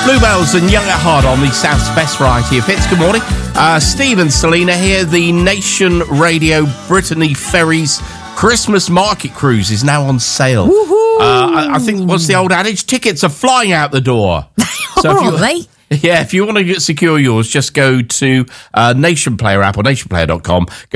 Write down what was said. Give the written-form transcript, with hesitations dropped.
Bluebells and Young at Heart on the South's best variety of hits. Good morning. Steve and Selena here. The Nation Radio Brittany Ferries Christmas Market Cruise is now on sale. I think, what's the old adage? Tickets are flying out the door. So if you want to secure yours, just go to Nation Player app or nationplayer.com.